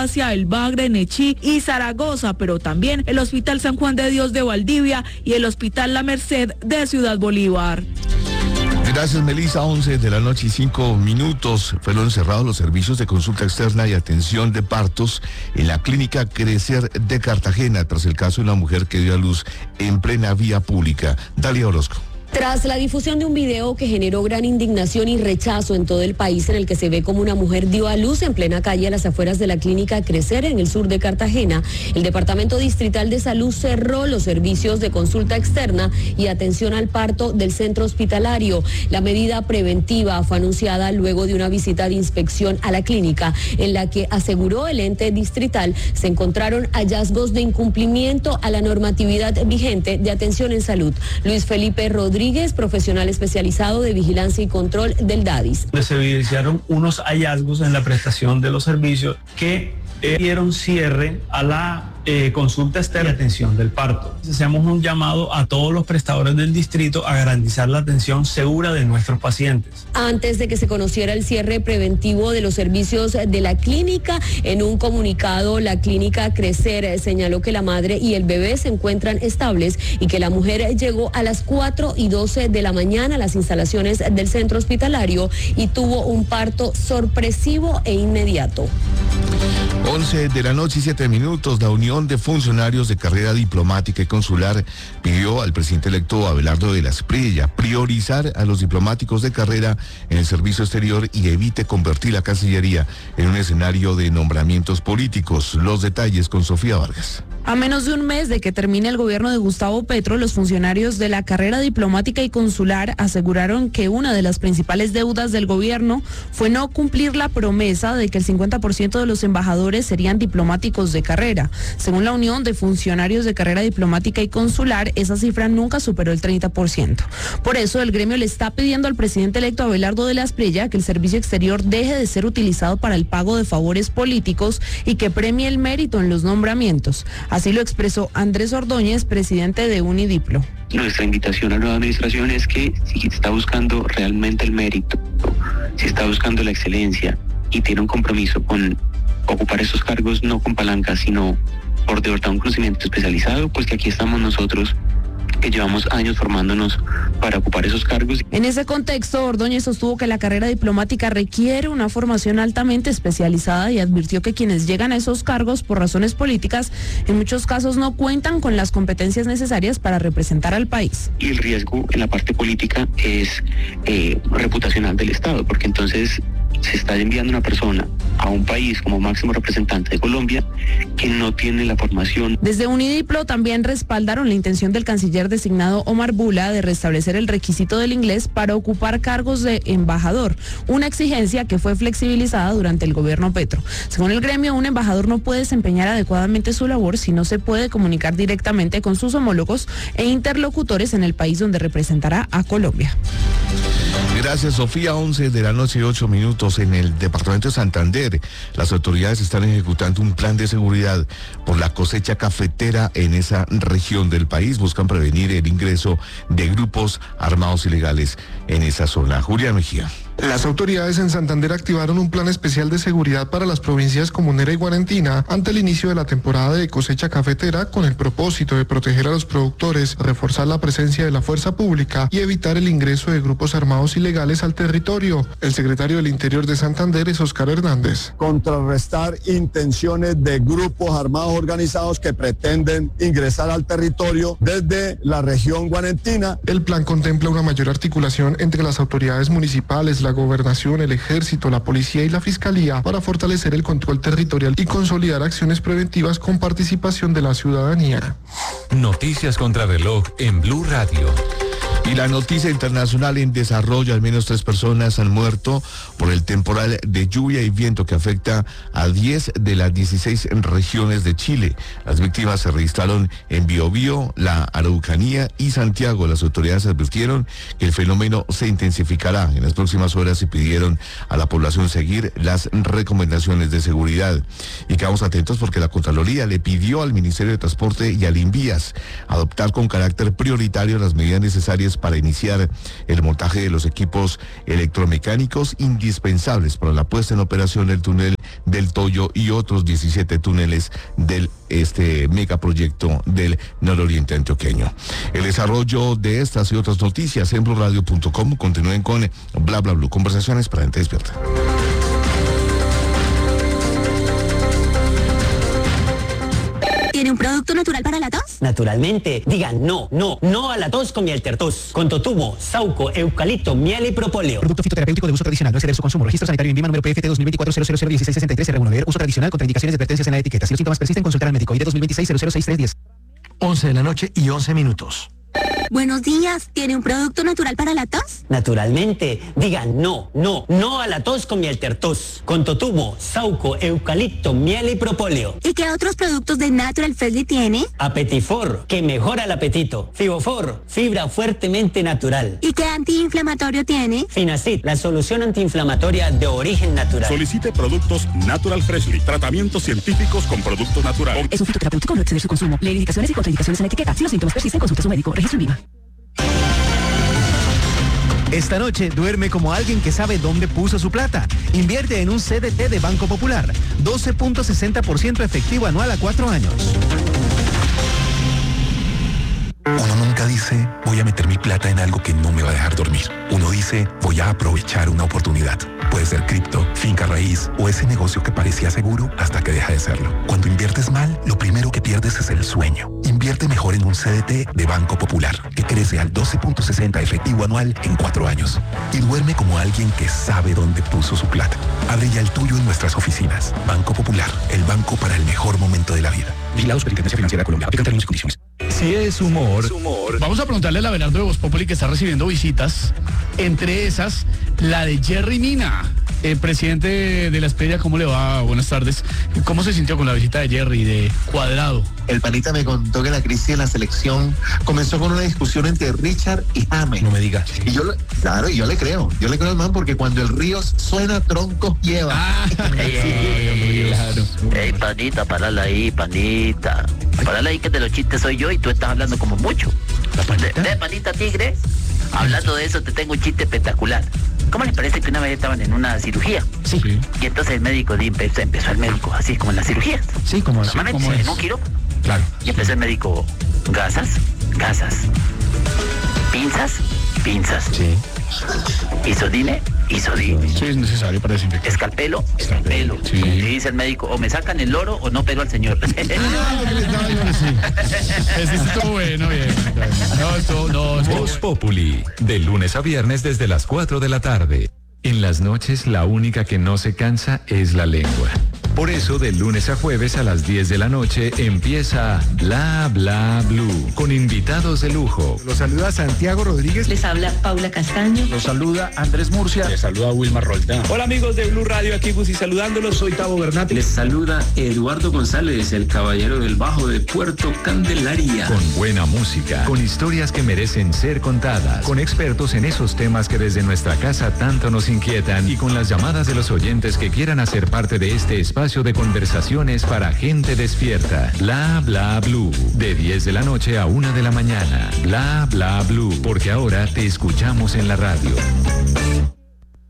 Asia, El Bagre, Nechí y Zaragoza, pero también el Hospital San Juan de Dios de Valdivia y el Hospital La Merced de Ciudad Bolívar. Gracias, Melissa. 11:05 Fueron cerrados los servicios de consulta externa y atención de partos en la clínica Crecer de Cartagena tras el caso de una mujer que dio a luz en plena vía pública. Dalia Orozco. Tras la difusión de un video que generó gran indignación y rechazo en todo el país, en el que se ve como una mujer dio a luz en plena calle a las afueras de la clínica Crecer en el sur de Cartagena, el Departamento Distrital de Salud cerró los servicios de consulta externa y atención al parto del centro hospitalario. La medida preventiva fue anunciada luego de una visita de inspección a la clínica, en la que aseguró el ente distrital se encontraron hallazgos de incumplimiento a la normatividad vigente de atención en salud. Luis Felipe Rodríguez, profesional especializado de vigilancia y control del DADIS. Se evidenciaron unos hallazgos en la prestación de los servicios que dieron cierre a la consulta externa y atención del parto. Hacemos un llamado a todos los prestadores del distrito a garantizar la atención segura de nuestros pacientes. Antes de que se conociera el cierre preventivo de los servicios de la clínica, en un comunicado la clínica Crecer señaló que la madre y el bebé se encuentran estables y que la mujer llegó a las 4:12 de la mañana a las instalaciones del centro hospitalario y tuvo un parto sorpresivo e inmediato. 11:07. La Unión de Funcionarios de Carrera Diplomática y Consular pidió al presidente electo Abelardo de la Espriella priorizar a los diplomáticos de carrera en el servicio exterior y evite convertir la Cancillería en un escenario de nombramientos políticos. Los detalles con Sofía Vargas. A menos de un mes de que termine el gobierno de Gustavo Petro, los funcionarios de la carrera diplomática y consular aseguraron que una de las principales deudas del gobierno fue no cumplir la promesa de que el 50% de los embajadores serían diplomáticos de carrera. Según la Unión de Funcionarios de Carrera Diplomática y Consular, esa cifra nunca superó el 30%. Por eso, el gremio le está pidiendo al presidente electo Abelardo de la Espriella que el servicio exterior deje de ser utilizado para el pago de favores políticos y que premie el mérito en los nombramientos. Así lo expresó Andrés Ordóñez, presidente de Unidiplo. Nuestra invitación a la nueva administración es que si está buscando realmente el mérito, si está buscando la excelencia y tiene un compromiso con ocupar esos cargos no con palanca, sino por de verdad un conocimiento especializado, pues que aquí estamos nosotros, que llevamos años formándonos para ocupar esos cargos. En ese contexto, Ordóñez sostuvo que la carrera diplomática requiere una formación altamente especializada y advirtió que quienes llegan a esos cargos por razones políticas, en muchos casos no cuentan con las competencias necesarias para representar al país. Y el riesgo en la parte política es reputacional del Estado, porque entonces se está enviando una persona a un país como máximo representante de Colombia que no tiene la formación. Desde Unidiplo también respaldaron la intención del canciller designado Omar Bula de restablecer el requisito del inglés para ocupar cargos de embajador, una exigencia que fue flexibilizada durante el gobierno Petro. Según el gremio, un embajador no puede desempeñar adecuadamente su labor si no se puede comunicar directamente con sus homólogos e interlocutores en el país donde representará a Colombia. Gracias, Sofía. 11:08 en el departamento de Santander. Las autoridades están ejecutando un plan de seguridad por la cosecha cafetera en esa región del país. Buscan prevenir el ingreso de grupos armados ilegales en esa zona. Julián Mejía. Las autoridades en Santander activaron un plan especial de seguridad para las provincias Comunera y Guarentina ante el inicio de la temporada de cosecha cafetera con el propósito de proteger a los productores, reforzar la presencia de la fuerza pública y evitar el ingreso de grupos armados ilegales al territorio. El secretario del Interior de Santander es Óscar Hernández. Contrarrestar intenciones de grupos armados organizados que pretenden ingresar al territorio desde la región guarentina. El plan contempla una mayor articulación entre las autoridades municipales, la gobernación, el ejército, la policía y la fiscalía para fortalecer el control territorial y consolidar acciones preventivas con participación de la ciudadanía. Noticias contra reloj en Blue Radio. Y la noticia internacional en desarrollo: al menos 3 personas han muerto por el temporal de lluvia y viento que afecta a 10 de las 16 regiones de Chile. Las víctimas se registraron en Biobío, la Araucanía y Santiago. Las autoridades advirtieron que el fenómeno se intensificará en las próximas horas y pidieron a la población seguir las recomendaciones de seguridad. Y quedamos atentos porque la Contraloría le pidió al Ministerio de Transporte y al INVIAS adoptar con carácter prioritario las medidas necesarias meses para iniciar el montaje de los equipos electromecánicos indispensables para la puesta en operación del túnel del Toyo y otros 17 túneles del megaproyecto del nororiente antioqueño. El desarrollo de estas y otras noticias en blurradio.com. Continúen con Bla Bla Blue, conversaciones para gente despierta. ¿Tiene un producto natural para la tos? Naturalmente. Digan no a la tos con miel tertos. Con totumo, sauco, eucalipto, miel y propóleo. Producto fitoterapéutico de uso tradicional. No exceder su consumo. Registro sanitario INVIMA número PFT 2024-00001663-R1. Ver uso tradicional. Contraindicaciones y advertencias en la etiqueta. Si los síntomas persisten, consultar al médico. ID 2026-006310. 11 de la noche y 11 minutos. Buenos días. ¿Tiene un producto natural para la tos? Naturalmente. Digan no a la tos con miel tertos. Con totumo, sauco, eucalipto, miel y propóleo. ¿Y qué otros productos de Natural Freshly tiene? Apetifor, que mejora el apetito. Fibofor, fibra fuertemente natural. ¿Y qué antiinflamatorio tiene? Finacid, la solución antiinflamatoria de origen natural. Solicite productos Natural Freshly. Tratamientos científicos con productos naturales. Es un fitoterapéutico, no exceder su consumo. Leer indicaciones y contraindicaciones en la etiqueta. Si los síntomas persisten, consulte a su médico. Registro INVIMA. Esta noche duerme como alguien que sabe dónde puso su plata. Invierte en un CDT de Banco Popular. 12.60% efectivo anual a 4 años. Uno nunca dice, voy a meter mi plata en algo que no me va a dejar dormir. Uno dice, voy a aprovechar una oportunidad. Puede ser cripto, finca raíz o ese negocio que parecía seguro hasta que deja de serlo. Cuando inviertes mal, lo primero que pierdes es el sueño. Invierte mejor en un CDT de Banco Popular, que crece al 12.60 efectivo anual en 4 años. Y duerme como alguien que sabe dónde puso su plata. Abre ya el tuyo en nuestras oficinas. Banco Popular, el banco para el mejor momento de la vida. Vigilado Superintendencia Financiera de Colombia. Aplican términos y condiciones. Si es humor. Vamos a preguntarle a Abelardo de Voz Populi, que está recibiendo visitas, entre esas la de Jerry Mina, presidente de la Espedia. ¿Cómo le va? Buenas tardes. ¿Cómo se sintió con la visita de Jerry, de Cuadrado? El panita me contó que la crisis en la selección comenzó con una discusión entre Richard y James. No me diga. Y yo le creo al man, porque cuando el río suena, troncos lleva. Ey, panita, parala ahí, panita. Parala ahí, que de los chistes soy yo y tú estás hablando como mucho. ¿De panita tigre? Hablando de eso, te tengo un chiste espectacular. ¿Cómo les parece que una vez estaban en una cirugía? Sí. Y entonces el médico empezó el médico, así como en las cirugías. Sí, como en un quirófano. Claro. Y empezó el médico, gasas. Pinzas. Sí. Isodine. Sí, es necesario para desinfectar. Escalpelo. Sí. Y dice el médico, o me sacan el loro o no pelo al señor. Ese estuvo bueno, bien. No. Voz Populi, de lunes a viernes desde las 4 de la tarde. En las noches la única que no se cansa es la lengua. Por eso, de lunes a jueves a las 10 de la noche empieza Bla Bla Blue, con invitados de lujo. Los saluda Santiago Rodríguez. Les habla Paula Castaño. Los saluda Andrés Murcia. Les saluda Wilmar Roldán. Hola amigos de Blue Radio, aquí Busi saludándolos. Soy Tavo Bernat. Les saluda Eduardo González, el caballero del bajo de Puerto Candelaria. Con buena música, con historias que merecen ser contadas, con expertos en esos temas que desde nuestra casa tanto nos inquietan y con las llamadas de los oyentes que quieran hacer parte de este espacio de conversaciones para gente despierta. Bla Bla Blue, de 10 de la noche a 1 de la mañana. Bla Bla Blue, porque ahora te escuchamos en la radio.